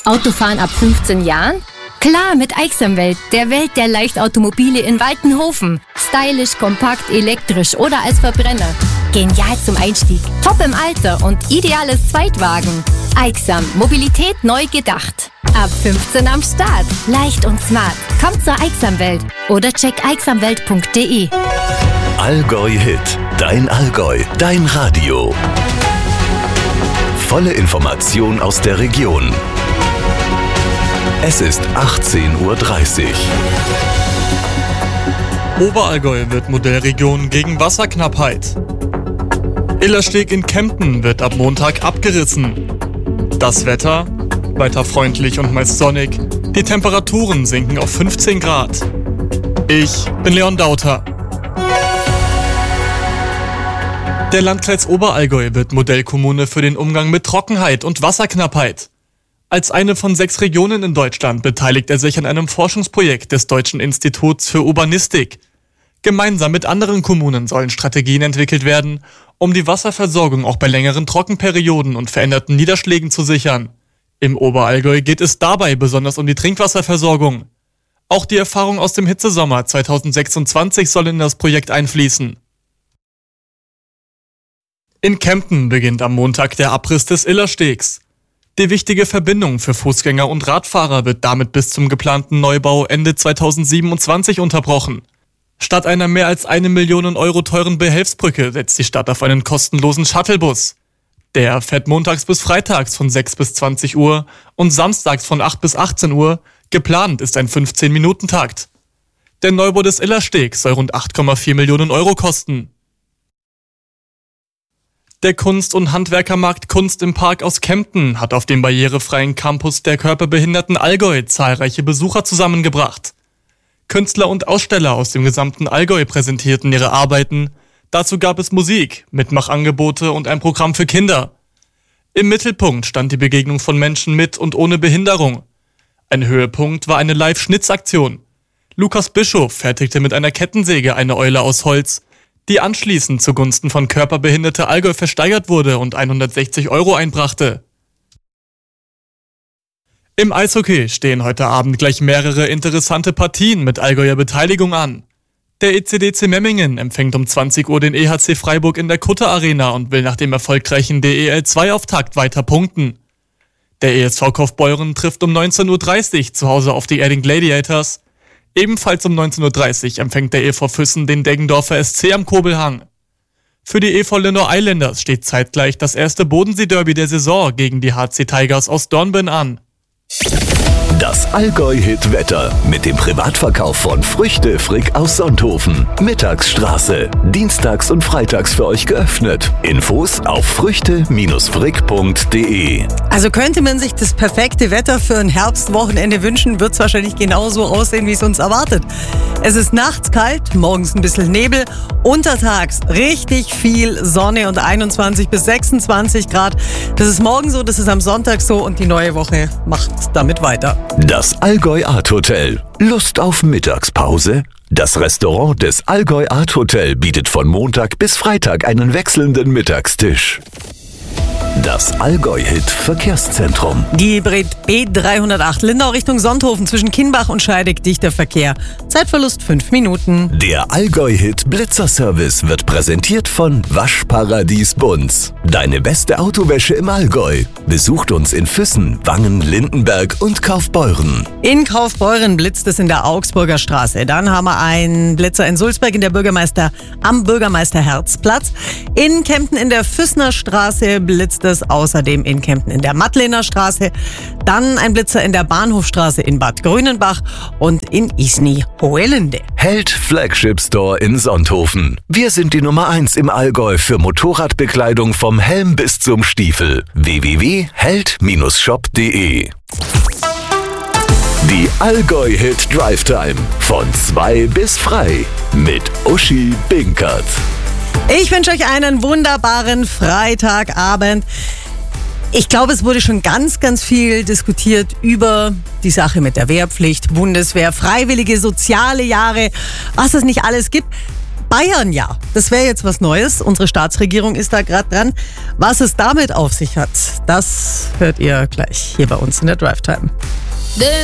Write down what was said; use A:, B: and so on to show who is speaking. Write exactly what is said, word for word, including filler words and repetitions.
A: Autofahren ab fünfzehn Jahren? Klar, mit Aixamwelt, der Welt der Leichtautomobile in Waltenhofen. Stylisch, kompakt, elektrisch oder als Verbrenner. Genial zum Einstieg, top im Alter und ideales Zweitwagen. Aixam, Mobilität neu gedacht. Ab fünfzehn am Start. Leicht und smart. Kommt zur Aixamwelt oder check aixamwelt punkt de.
B: Allgäu Hit. Dein Allgäu. Dein Radio. Volle Information aus der Region. Es ist achtzehn Uhr dreißig.
C: Oberallgäu wird Modellregion gegen Wasserknappheit. Illersteg in Kempten wird ab Montag abgerissen. Das Wetter? Weiter freundlich und meist sonnig. Die Temperaturen sinken auf fünfzehn Grad. Ich bin Leon Dauter. Der Landkreis Oberallgäu wird Modellkommune für den Umgang mit Trockenheit und Wasserknappheit. Als eine von sechs Regionen in Deutschland beteiligt er sich an einem Forschungsprojekt des Deutschen Instituts für Urbanistik. Gemeinsam mit anderen Kommunen sollen Strategien entwickelt werden, um die Wasserversorgung auch bei längeren Trockenperioden und veränderten Niederschlägen zu sichern. Im Oberallgäu geht es dabei besonders um die Trinkwasserversorgung. Auch die Erfahrung aus dem Hitzesommer zweitausendsechsundzwanzig soll in das Projekt einfließen. In Kempten beginnt am Montag der Abriss des Illerstegs. Die wichtige Verbindung für Fußgänger und Radfahrer wird damit bis zum geplanten Neubau Ende zweitausendsiebenundzwanzig unterbrochen. Statt einer mehr als eine Million Euro teuren Behelfsbrücke setzt die Stadt auf einen kostenlosen Shuttlebus. Der fährt montags bis freitags von sechs bis zwanzig Uhr und samstags von acht bis achtzehn Uhr. Geplant ist ein fünfzehn-Minuten-Takt. Der Neubau des Illerstegs soll rund acht Komma vier Millionen Euro kosten. Der Kunst- und Handwerkermarkt Kunst im Park aus Kempten hat auf dem barrierefreien Campus der körperbehinderten Allgäu zahlreiche Besucher zusammengebracht. Künstler und Aussteller aus dem gesamten Allgäu präsentierten ihre Arbeiten. Dazu gab es Musik, Mitmachangebote und ein Programm für Kinder. Im Mittelpunkt stand die Begegnung von Menschen mit und ohne Behinderung. Ein Höhepunkt war eine Live-Schnitzaktion. Lukas Bischof fertigte mit einer Kettensäge eine Eule aus Holz, die anschließend zugunsten von Körperbehinderte Allgäu versteigert wurde und hundertsechzig Euro einbrachte. Im Eishockey stehen heute Abend gleich mehrere interessante Partien mit Allgäuer Beteiligung an. Der E C D C Memmingen empfängt um zwanzig Uhr den E H C Freiburg in der Kutter Arena und will nach dem erfolgreichen D E L zwei Auftakt weiter punkten. Der E S V Kaufbeuren trifft um neunzehn Uhr dreißig zu Hause auf die Erding Gladiators. Ebenfalls um neunzehn Uhr dreißig empfängt der E V Füssen den Deggendorfer S C am Kobelhang. Für die E V Lenor Islanders steht zeitgleich das erste Bodensee-Derby der Saison gegen die H C Tigers aus Dornbirn an.
B: Das Allgäu-Hit-Wetter mit dem Privatverkauf von Früchte Frick aus Sonthofen. Mittagsstraße. Dienstags und freitags für euch geöffnet. Infos auf früchte frick punkt de.
D: Also könnte man sich das perfekte Wetter für ein Herbstwochenende wünschen, wird es wahrscheinlich genauso aussehen, wie es uns erwartet. Es ist nachts kalt, morgens ein bisschen Nebel, untertags richtig viel Sonne und einundzwanzig bis sechsundzwanzig Grad. Das ist morgen so, das ist am Sonntag so und die neue Woche macht damit weiter.
B: Das Allgäu Art Hotel. Lust auf Mittagspause? Das Restaurant des Allgäu Art Hotel bietet von Montag bis Freitag einen wechselnden Mittagstisch. Das Allgäu-Hit Verkehrszentrum.
D: Die Bret B dreihundertacht Lindau Richtung Sonthofen zwischen Kienbach und Scheidegg dichter Verkehr. Zeitverlust fünf Minuten.
B: Der Allgäu-Hit Blitzerservice wird präsentiert von Waschparadies Bunz. Deine beste Autowäsche im Allgäu. Besucht uns in Füssen, Wangen, Lindenberg und Kaufbeuren.
D: In Kaufbeuren blitzt es in der Augsburger Straße. Dann haben wir einen Blitzer in Sulzberg in der Bürgermeister am Bürgermeister-Herzplatz. In Kempten in der Füssner Straße blitzt es außerdem in Kempten in der Mattlener Straße. Dann ein Blitzer in der Bahnhofstraße in Bad Grünenbach und in Isny-Hohelende.
B: Held Flagship Store in Sonthofen. Wir sind die Nummer eins im Allgäu für Motorradbekleidung vom Helm bis zum Stiefel. w w w punkt held shop punkt de. Die Allgäu-Hit Drive Time von zwei bis frei mit Uschi Binkert.
D: Ich wünsche euch einen wunderbaren Freitagabend. Ich glaube, es wurde schon ganz, ganz viel diskutiert über die Sache mit der Wehrpflicht, Bundeswehr, freiwillige soziale Jahre, was es nicht alles gibt. Bayern ja. Das wäre jetzt was Neues. Unsere Staatsregierung ist da gerade dran. Was es damit auf sich hat, das hört ihr gleich hier bei uns in der Drive Time.